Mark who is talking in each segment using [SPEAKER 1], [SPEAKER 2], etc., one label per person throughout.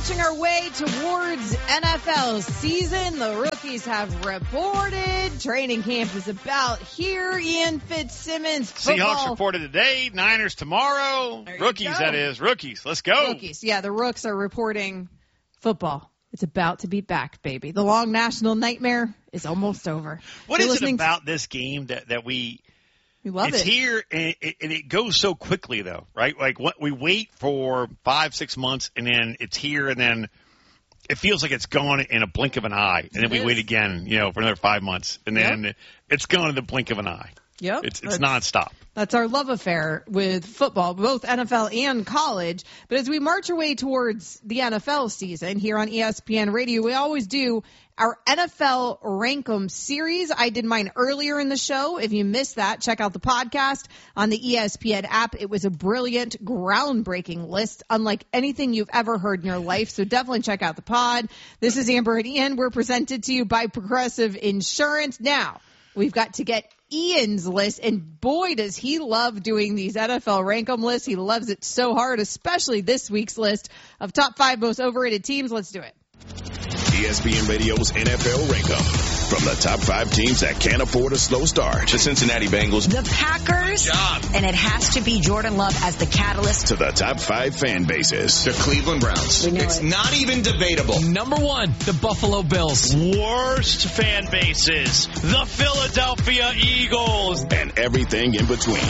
[SPEAKER 1] marching our way towards NFL season. The rookies have reported. Training camp is about here. Ian Fitzsimmons. Football.
[SPEAKER 2] Seahawks reported today. Niners tomorrow. Rookies, that is. Rookies. Let's go.
[SPEAKER 1] Rookies. Yeah, the Rooks are reporting football. It's about to be back, baby. The long national nightmare is almost over.
[SPEAKER 2] What is it about this game that we
[SPEAKER 1] love it?
[SPEAKER 2] It's here, and it goes so quickly, though, right? Like, we wait for 5-6 months, and then it's here, and then it feels like it's gone in a blink of an eye. And then we wait again, for another 5 months, and then it's gone in the blink of an eye.
[SPEAKER 1] Yep.
[SPEAKER 2] It's nonstop.
[SPEAKER 1] That's our love affair with football, both NFL and college. But as we march our way towards the NFL season here on ESPN Radio, we always do our NFL Rank'em series. I did mine earlier in the show. If you missed that, check out the podcast on the ESPN app. It was a brilliant, groundbreaking list, unlike anything you've ever heard in your life. So definitely check out the pod. This is Amber and Ian. We're presented to you by Progressive Insurance. Now, we've got to get Ian's list, and boy, does he love doing these NFL Rank'em lists. He loves it so hard, especially this week's list of top 5 most overrated teams. Let's do it.
[SPEAKER 3] ESPN Radio's NFL Rank'em. From the top 5 teams that can't afford a slow start. The Cincinnati Bengals.
[SPEAKER 4] The Packers. And it has to be Jordan Love as the catalyst.
[SPEAKER 3] To the top 5 fan bases.
[SPEAKER 5] The Cleveland Browns. It's not even debatable.
[SPEAKER 6] Number 1, the Buffalo Bills.
[SPEAKER 7] Worst fan bases. The Philadelphia Eagles.
[SPEAKER 3] And everything in between.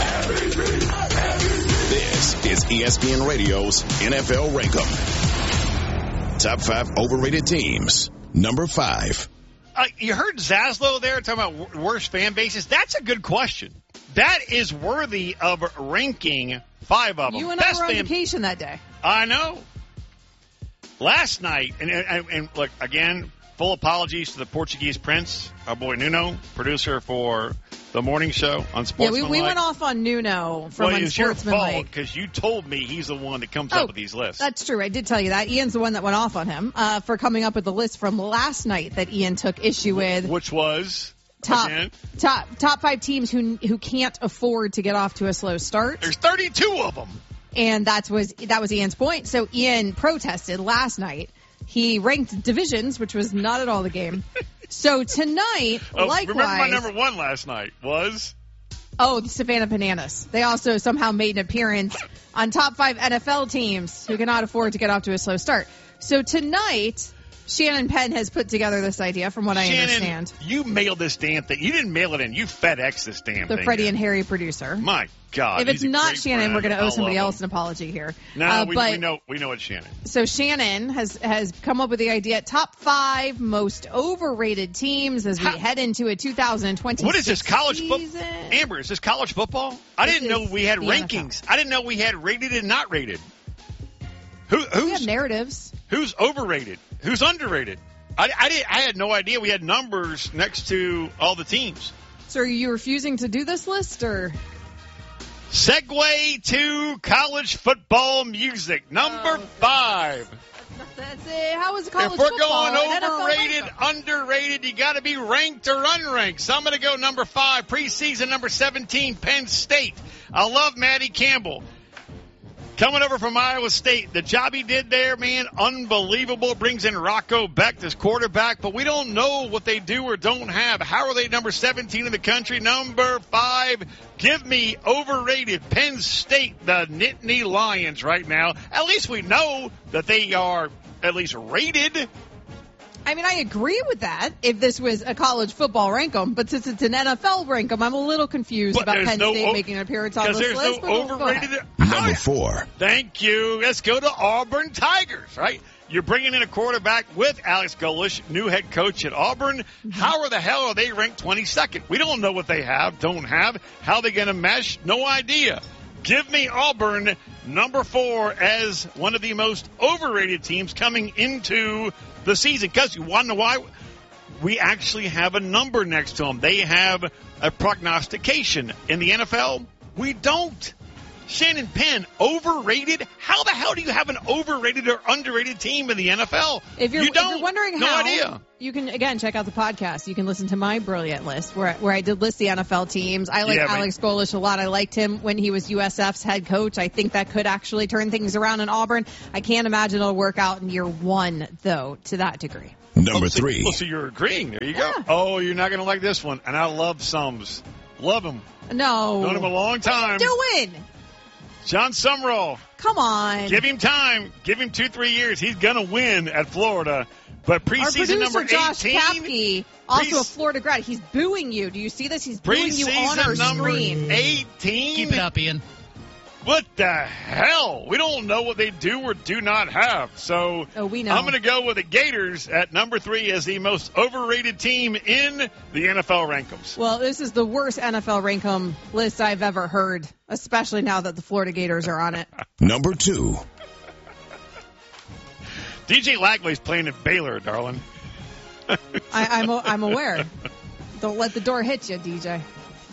[SPEAKER 3] This is ESPN Radio's NFL Rank'em. Top 5 overrated teams. Number 5.
[SPEAKER 2] You heard Zaslow there talking about worst fan bases. That's a good question. That is worthy of ranking 5 of them.
[SPEAKER 1] You and I were on vacation that day.
[SPEAKER 2] I know. Last night, and look, again, full apologies to the Portuguese Prince, our boy Nuno, producer for the morning show on Sportsmanlike.
[SPEAKER 1] Yeah, we went off on Nuno from
[SPEAKER 2] Unsportsmanlike.
[SPEAKER 1] It's your fault
[SPEAKER 2] because you told me he's the one that comes up with these lists.
[SPEAKER 1] That's true. I did tell you that. Ian's the one that went off on him for coming up with the list from last night that Ian took issue with.
[SPEAKER 2] Which was?
[SPEAKER 1] Top 5 teams who can't afford to get off to a slow start.
[SPEAKER 2] There's 32 of them. And
[SPEAKER 1] that was Ian's point. So Ian protested last night. He ranked divisions, which was not at all the game. So tonight, likewise.
[SPEAKER 2] Remember my number 1 last night was?
[SPEAKER 1] The Savannah Bananas. They also somehow made an appearance on top 5 NFL teams who cannot afford to get off to a slow start. So tonight, Shannon Penn has put together this idea, from what I understand.
[SPEAKER 2] You mailed this damn thing. You didn't mail it in. You FedExed this damn thing.
[SPEAKER 1] The Freddie and Harry producer.
[SPEAKER 2] My God.
[SPEAKER 1] If it's not Shannon, we're going to owe somebody else an apology here.
[SPEAKER 2] No, we know it's Shannon.
[SPEAKER 1] So Shannon has come up with the idea, top 5 most overrated teams as we head into a 2020
[SPEAKER 2] What is this, college football? Amber, is this college football? I didn't know we had rankings. NFL. I didn't know we had rated and not rated.
[SPEAKER 1] We have narratives.
[SPEAKER 2] Who's overrated? Who's underrated? I had no idea we had numbers next to all the teams.
[SPEAKER 1] So are you refusing to do this list, or?
[SPEAKER 2] Segue to college football music. Number 5.
[SPEAKER 1] That's it. How is college
[SPEAKER 2] football? If we're
[SPEAKER 1] football
[SPEAKER 2] going overrated, underrated, you got to be ranked or unranked. So I'm going to go number 5, preseason number 17, Penn State. I love Matty Campbell. Coming over from Iowa State, the job he did there, man, unbelievable. Brings in Rocco Beck, this quarterback, but we don't know what they do or don't have. How are they number 17 in the country? Number 5, give me overrated Penn State, the Nittany Lions right now. At least we know that they are at least rated.
[SPEAKER 1] I mean, I agree with that if this was a college football Rank'em, but since it's an NFL Rank'em, I'm a little confused about Penn State making an appearance on this list.
[SPEAKER 2] Because there's no overrated.
[SPEAKER 3] Number 4.
[SPEAKER 2] Thank you. Let's go to Auburn Tigers, right? You're bringing in a quarterback with Alex Golesh, new head coach at Auburn. How the hell are they ranked 22nd? We don't know what they have, don't have. How they going to mesh? No idea. Give me Auburn, number 4, as one of the most overrated teams coming into the season. Because you want to know why? We actually have a number next to them. They have a prognostication. In the NFL, we don't. Shannon Penn, overrated? How the hell do you have an overrated or underrated team in the NFL?
[SPEAKER 1] If you're wondering
[SPEAKER 2] no
[SPEAKER 1] how,
[SPEAKER 2] idea.
[SPEAKER 1] You can, again, check out the podcast. You can listen to my brilliant list where I did list the NFL teams. I like Alex Golesh a lot. I liked him when he was USF's head coach. I think that could actually turn things around in Auburn. I can't imagine it'll work out in year one, though, to that degree.
[SPEAKER 3] Number 3.
[SPEAKER 2] So you're agreeing. There you go. Oh, you're not going to like this one. And I love Sums. Love him.
[SPEAKER 1] No.
[SPEAKER 2] Known him a long time.
[SPEAKER 1] What are you doing?
[SPEAKER 2] John Sumrall.
[SPEAKER 1] Come on.
[SPEAKER 2] Give him time. Give him 2-3 years. He's going to win at Florida. But preseason number 18.
[SPEAKER 1] Josh Kapke, also a Florida grad. He's booing you. Do you see this? He's booing you on our screen.
[SPEAKER 2] Preseason number 18.
[SPEAKER 6] Keep it up, Ian.
[SPEAKER 2] What the hell? We don't know what they do or do not have. So
[SPEAKER 1] we know.
[SPEAKER 2] I'm going to go with the Gators at number 3 as the most overrated team in the NFL rankings.
[SPEAKER 1] Well, this is the worst NFL rankum list I've ever heard, especially now that the Florida Gators are on it.
[SPEAKER 3] Number 2.
[SPEAKER 2] DJ Lackley's playing at Baylor, darling.
[SPEAKER 1] I'm aware. Don't let the door hit you, DJ.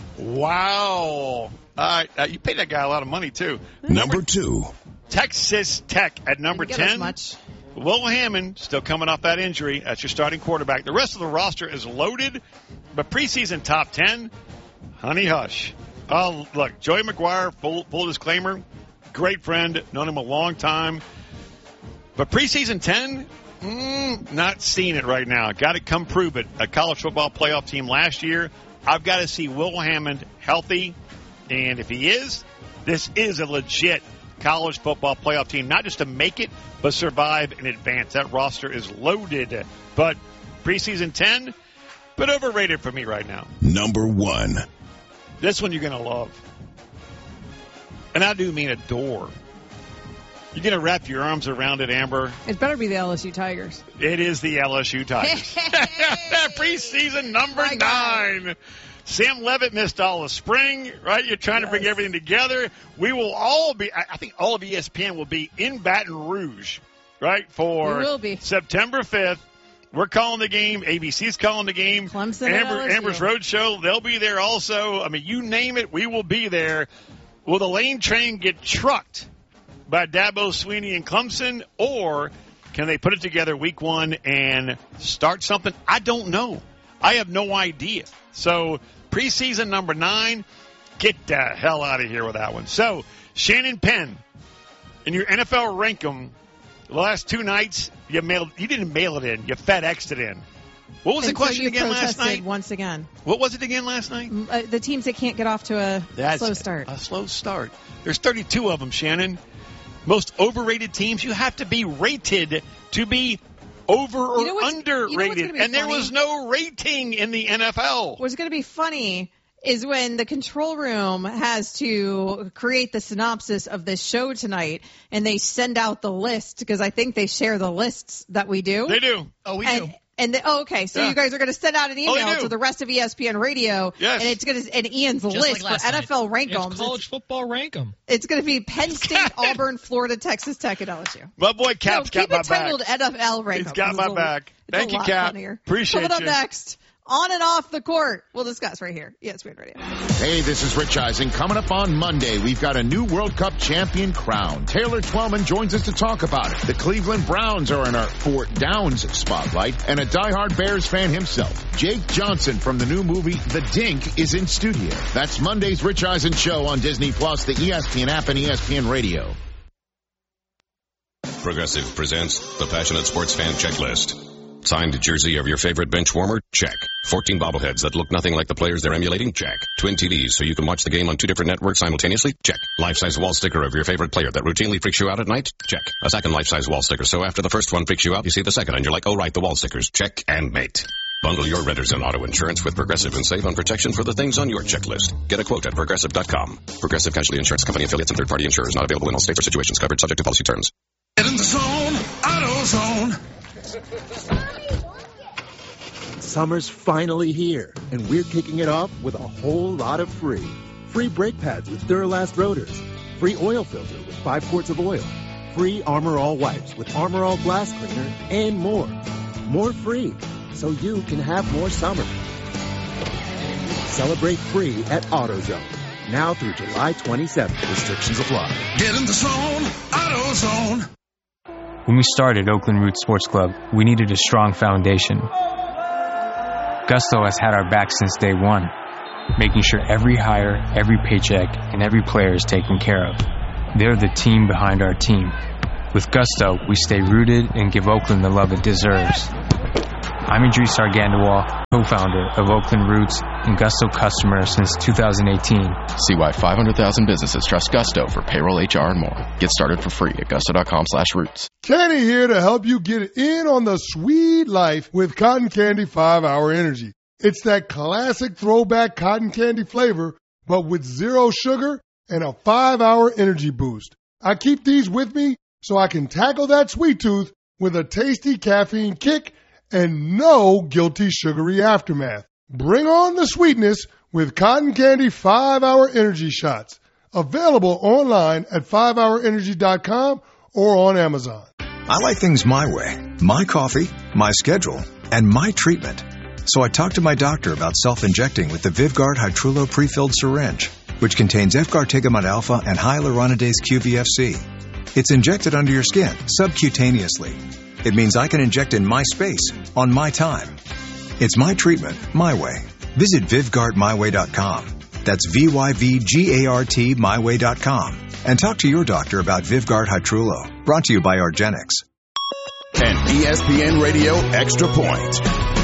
[SPEAKER 2] Wow. You paid that guy a lot of money, too.
[SPEAKER 3] Number 2.
[SPEAKER 2] Texas Tech at number 10. Will Hammond, still coming off that injury. That's your starting quarterback. The rest of the roster is loaded, but preseason top 10, honey hush. Oh, look, Joey McGuire, full disclaimer, great friend, known him a long time. But preseason 10, not seeing it right now. Got to come prove it. A college football playoff team last year. I've got to see Will Hammond healthy. And if he is, this is a legit college football playoff team. Not just to make it, but survive and advance. That roster is loaded. But preseason 10, but overrated for me right now.
[SPEAKER 3] Number 1.
[SPEAKER 2] This one you're going to love. And I do mean adore. You're going to wrap your arms around it, Amber.
[SPEAKER 1] It better be the LSU Tigers.
[SPEAKER 2] It is the LSU Tigers. Preseason number 9. Sam Levitt missed all of spring, right? You're trying to bring everything together. We will all be, I think all of ESPN will be in Baton Rouge, right, for September 5th. We're calling the game. ABC's calling the game.
[SPEAKER 1] Clemson
[SPEAKER 2] Amber's Roadshow, they'll be there also. I mean, you name it, we will be there. Will the Lane Train get trucked by Dabo Swinney and Clemson, or can they put it together week 1 and start something? I don't know. I have no idea. So preseason number 9, get the hell out of here with that one. So Shannon Penn, in your NFL rankum, the last 2 nights you didn't mail it in, you FedExed it in. What was the question again last night?
[SPEAKER 1] Once again.
[SPEAKER 2] What was it again last night?
[SPEAKER 1] The teams that can't get off to a slow start.
[SPEAKER 2] A slow start. There's 32 of them, Shannon. Most overrated teams, you have to be rated to be over or underrated. And there was no rating in the NFL.
[SPEAKER 1] What's going to be funny is when the control room has to create the synopsis of this show tonight and they send out the list, because I think they share the lists that we do.
[SPEAKER 2] They do.
[SPEAKER 6] Oh, we do.
[SPEAKER 1] Okay, so you guys are going to send out an email to the rest of ESPN Radio,
[SPEAKER 2] yes.
[SPEAKER 1] And it's going to Ian's just list like for NFL Rankums.
[SPEAKER 6] It's college football Rankum.
[SPEAKER 1] It's going to be Penn State, Auburn, Florida, Texas Tech, and LSU.
[SPEAKER 2] My boy Cap's got my back.
[SPEAKER 1] Keep it titled NFL Rankums.
[SPEAKER 2] He's got my back. Thank you, Cap. Appreciate you.
[SPEAKER 1] Coming up next, on and off the court, we'll discuss right here. ESPN Radio.
[SPEAKER 8] Hey, this is Rich Eisen. Coming up on Monday, we've got a new World Cup champion crowned. Taylor Twellman joins us to talk about it. The Cleveland Browns are in our Fort Downs spotlight, and a diehard Bears fan himself, Jake Johnson from the new movie The Dink, is in studio. That's Monday's Rich Eisen Show on Disney+, the ESPN app, and ESPN Radio.
[SPEAKER 9] Progressive presents the Passionate Sports Fan Checklist. Signed jersey of your favorite bench warmer? Check. 14 bobbleheads that look nothing like the players they're emulating? Check. Twin TVs so you can watch the game on 2 different networks simultaneously? Check. Life-size wall sticker of your favorite player that routinely freaks you out at night? Check. A second life-size wall sticker so after the first one freaks you out, you see the second and you're like, oh right, the wall stickers. Check and mate. Bundle your renters and auto insurance with Progressive and save on protection for the things on your checklist. Get a quote at Progressive.com. Progressive Casualty Insurance Company affiliates and third-party insurers not available in all states or situations. Covered subject to policy terms.
[SPEAKER 10] Get in the zone. AutoZone.
[SPEAKER 11] Summer's finally here, and we're kicking it off with a whole lot of free. Free brake pads with Duralast rotors. Free oil filter with 5 quarts of oil. Free Armor All wipes with Armor All glass cleaner, and more. More free, so you can have more summer. Celebrate free at AutoZone. now through July 27th.
[SPEAKER 10] Restrictions apply. Get in the zone, AutoZone.
[SPEAKER 12] When we started Oakland Roots Sports Club, we needed a strong foundation. Gusto has had our back since day one, making sure every hire, every paycheck, and every player is taken care of. They're the team behind our team. With Gusto, we stay rooted and give Oakland the love it deserves. I'm Idris Argandawal, co-founder of Oakland Roots and Gusto customer since 2018.
[SPEAKER 13] See why 500,000 businesses trust Gusto for payroll, HR, and more. Get started for free at gusto.com/roots.
[SPEAKER 14] Kenny here to help you get in on the sweet life with Cotton Candy 5-Hour Energy. It's that classic throwback cotton candy flavor, but with 0 sugar and a 5-hour energy boost. I keep these with me so I can tackle that sweet tooth with a tasty caffeine kick and no guilty sugary aftermath. Bring on the sweetness with Cotton Candy 5-Hour Energy Shots. Available online at 5hourenergy.com or on Amazon.
[SPEAKER 15] I like things my way. My coffee, my schedule, and my treatment. So I talked to my doctor about self-injecting with the Vyvgart Hytrulo pre-filled syringe, which contains Efgartigimod alpha and hyaluronidase QVFC. It's injected under your skin, subcutaneously. It means I can inject in my space, on my time. It's my treatment, my way. Visit VyvgartMyWay.com. That's VYVGART MyWay.com. And talk to your doctor about Vyvgart Hytrulo. Brought to you by Argenix.
[SPEAKER 3] And ESPN Radio Extra Point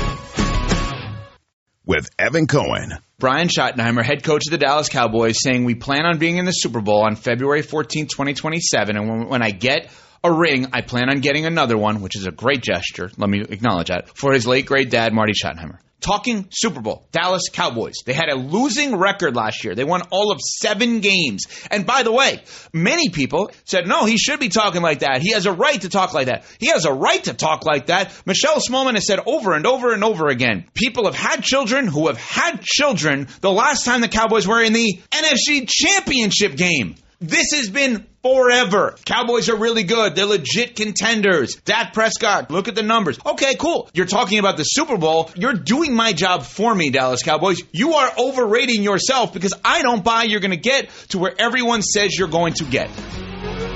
[SPEAKER 3] with Evan Cohen.
[SPEAKER 16] Brian Schottenheimer, head coach of the Dallas Cowboys, saying we plan on being in the Super Bowl on February 14, 2027. And when I get a ring, I plan on getting another one, which is a great gesture, let me acknowledge that, for his late great dad, Marty Schottenheimer. Talking Super Bowl, Dallas Cowboys. They had a losing record last year. They won all of 7 games. And by the way, many people said, no, he should be talking like that. He has a right to talk like that. He has a right to talk like that. Michelle Smallman has said over and over and over again, people have had children who have had children the last time the Cowboys were in the NFC Championship game. This has been forever. Cowboys are really good. They're legit contenders. Dak Prescott, look at the numbers. Okay, cool. You're talking about the Super Bowl. You're doing my job for me, Dallas Cowboys. You are overrating yourself because I don't buy you're going to get to where everyone says you're going to get.